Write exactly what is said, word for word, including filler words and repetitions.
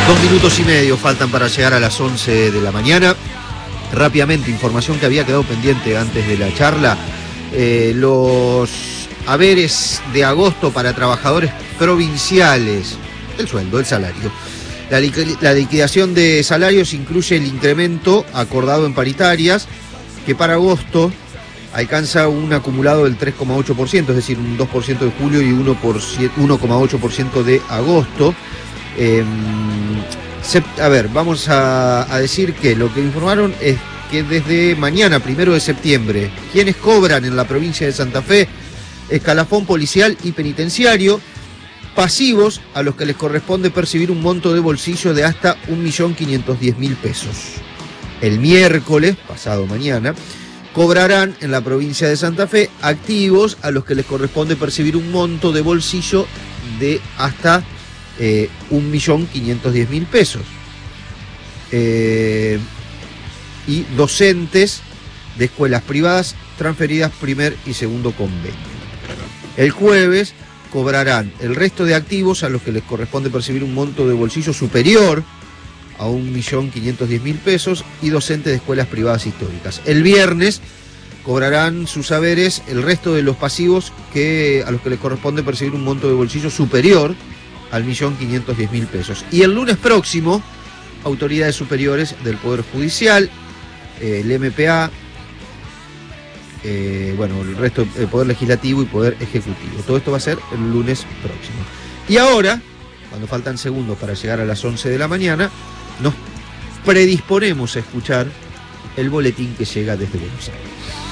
Dos minutos y medio faltan para llegar a las once de la mañana. Rápidamente, información que había quedado pendiente antes de la charla. Eh, los haberes de agosto para trabajadores provinciales, el sueldo, el salario. La, liqu- la liquidación de salarios incluye el incremento acordado en paritarias, que para agosto alcanza un acumulado del tres coma ocho por ciento, es decir, un dos por ciento de julio y uno coma ocho por ciento de agosto. Eh, a ver, vamos a, a decir que lo que informaron es que desde mañana, primero de septiembre, quienes cobran en la provincia de Santa Fe, escalafón policial y penitenciario, pasivos a los que les corresponde percibir un monto de bolsillo de hasta un millón quinientos diez mil pesos. El miércoles, pasado mañana, cobrarán en la provincia de Santa Fe activos a los que les corresponde percibir un monto de bolsillo de hasta eh, un millón quinientos diez mil pesos. Eh, y docentes de escuelas privadas transferidas primer y segundo convenio. El jueves cobrarán el resto de activos a los que les corresponde percibir un monto de bolsillo superior a un millón quinientos diez mil pesos y docentes de escuelas privadas históricas. El viernes cobrarán sus haberes el resto de los pasivos que, a los que les corresponde percibir un monto de bolsillo superior al millón quinientos diez mil pesos. Y el lunes próximo, autoridades superiores del Poder Judicial, eh, el M P A, eh, bueno, el resto del Poder Legislativo y Poder Ejecutivo. Todo esto va a ser el lunes próximo. Y ahora, cuando faltan segundos para llegar a las once de la mañana, nos predisponemos a escuchar el boletín que llega desde Buenos Aires.